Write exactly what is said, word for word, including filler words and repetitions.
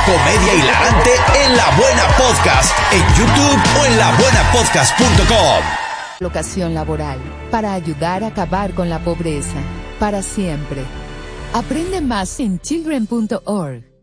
comedia hilarante en La Buena Podcast, en YouTube o en la buena podcast punto com. Locación laboral para ayudar a acabar con la pobreza para siempre. Aprende más en children punto org.